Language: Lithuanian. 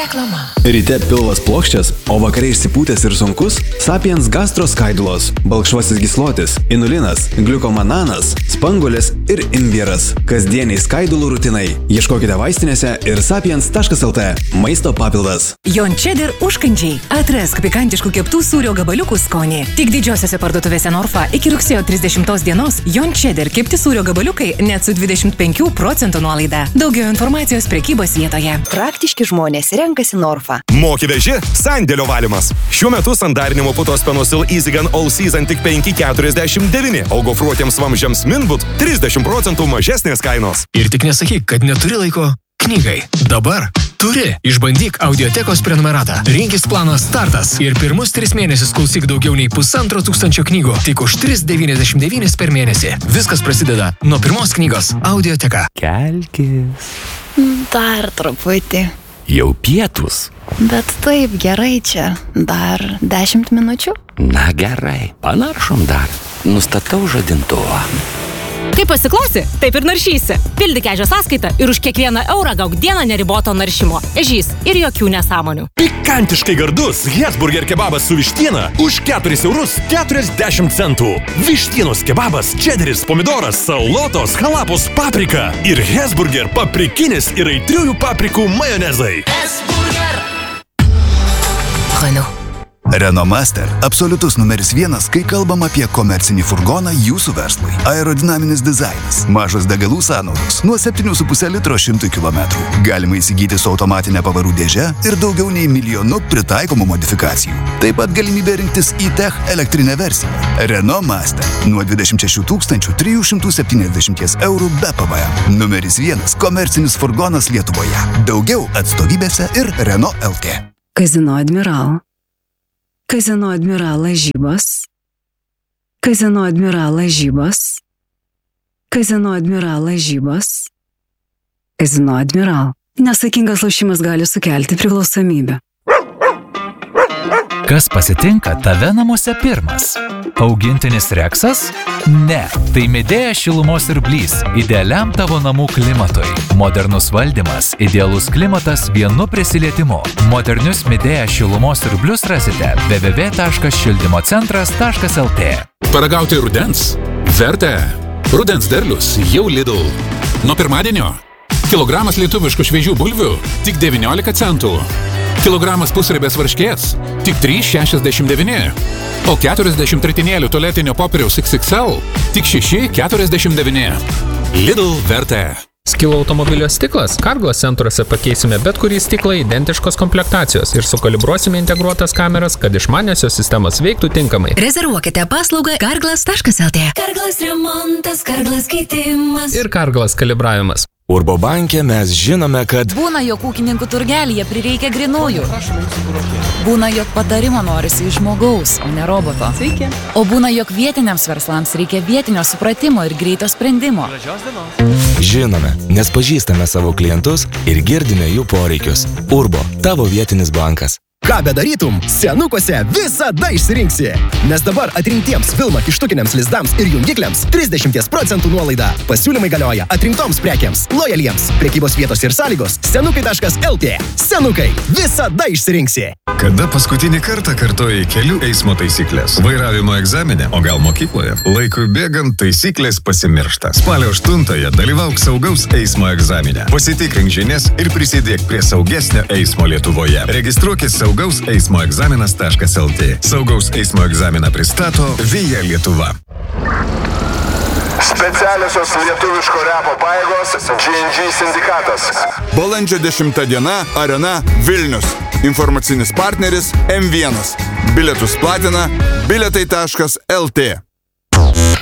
Reklama. Ryte pilvas plokščias, o vakare išsipūtęs ir sunkus – Sapiens gastro skaidulos, balkšvasis gyslotis, inulinas, gliukomananas, spanguolės ir imbieras. Kasdieniai skaidulų rutinai. Ieškokite vaistinėse ir sapiens.lt. Maisto papildas. Jon Cheddar užkandžiai. Atrask pikantiškų keptų sūrio gabaliukų skonį. Tik didžiosiose parduotuvėse Norfa iki rugsėjo 30 dienos Jon Cheddar kepti sūrio gabaliukai net su 25% nuolaida. Daugiau informacijos prekybos vietoje. Praktiški žmonės renkasi Norfa. Moki veži, sandėlio valymas. Šiuo metu sandarinimo putos Penosil EasyGun All Season tik 5,49, o gofruotiems vamzdžiams Minbut 30% mažesnės kainos. Ir tik nesakyk, kad neturi laiko knygai. Dabar turi. Išbandyk Audiotekos prenumeratą. Rinkis planą Startas ir pirmus 3 mėnesius klausyk daugiau nei 1500 knygų. Tik už 3,99 per mėnesį. Viskas prasideda nuo pirmos knygos. Audioteka. Kelkis. Dar truputį. Jau pietus. Bet taip gerai čia. Dar 10 minučių? Na gerai, panaršom dar. Nustatau žadintuvą. Kaip pasiklausi, taip ir naršysi. Pildyk ežio sąskaitą ir už kiekvieną eurą gauk dieną neriboto naršymo. Ežys ir jokių nesąmonių. Pikantiškai gardus Hesburger kebabas su vištiena už 4,40 €. Vištienos kebabas, čederis, pomidoras, salotos, halapos, paprika ir Hesburger paprikinis ir aitriųjų paprikų majonezai. Renault. Renault Master – absoliutus numeris 1, kai kalbam apie komercinį furgoną jūsų verslui. Aerodinaminis dizainas, mažos degalų sąnaudos, nuo 7,5 litro 100 km. Galima įsigyti su automatinė pavarų dėže ir daugiau nei 1 milijonu pritaikomų modifikacijų. Taip pat galimybė rinktis e-Tech elektrinę versiją. Renault Master – nuo 26 370 € be PVM. Numeris 1 komercinis furgonas Lietuvoje. Daugiau atstovybėse ir Renault LT. Kazino Admiral. Kazino Admiral lažybos. Kazino Admiral lažybos. Kazino Admiral lažybos. Kazino Admiral. Nesaikingas lošimas gali sukelti priklausomybę. Kas pasitinka tave namuose pirmas? Augintinis Reksas? Ne, tai Midea šilumos siurblys, idealiam tavo namų klimatui. Modernus valdymas, idealus klimatas vienu prisilietimu. Modernius Midea šilumos siurblius rasite www.šildymocentras.lt. Paragauti rudens? Verta. Rudens derlius jau Lidl. Nuo pirmadienio kilogramas lietuviškų šviežių bulvių tik 19 centų. Kilogramas pusriebės varškės tik 3,69. O 40 tritinėlių tualetinio popieriaus XXL tik 6,49. Lidl verta. Skilo automobilio stiklas? Carglass centruose pakeisime bet kurį stiklą identiškos komplektacijos ir sukalibruosime integruotas kameras, kad išmaniosios sistemos veiktų tinkamai. Rezervuokite paslaugą Carglass.lt. Carglass remontas, Carglass keitimas. Ir Carglass kalibravimas. Urbo banke mes žinome, kad Būna, jog ūkininkų turgelyje prireikia grinųjų. Būna, jog patarimo norisi iš žmogaus, o ne roboto. Sveiki. O būna, jog vietiniams verslams reikia vietinio supratimo ir greito sprendimo. žinome, nes pažįstame savo klientus ir girdime jų poreikius. Urbo, tavo vietinis bankas. Ką bedarytum, senukuose visada išsirinksi. Nes dabar atrinktiems Vilma kištukiniams lizdams ir jungikliams 30% nuolaida. Pasiūlymai galioja atrinktoms prekiams, lojaliems. Prekybos vietos ir sąlygos senukai.lt. Senukai, visada išsirinksi. Kada paskutinį kartą kartojai kelių eismo taisyklės? Vairavimo egzamine, o gal mokykloje? Laikui bėgant taisyklės pasimiršta. Spalio 8-ąją dalyvauk saugaus eismo egzamine. Pasitikrink žinias ir prisidėk prie saugesnio eismo Lietuvoje. Registruokis saugaus eismo egzaminas.lt. Saugaus eismo egzaminą pristato Via Lietuva. Specialiosios lietuviško repo pajėgos G&G sindikatas. Balandžio 10 diena, Arena, Vilnius. Informacinis partneris M1. Bilietus platina bilietai.lt.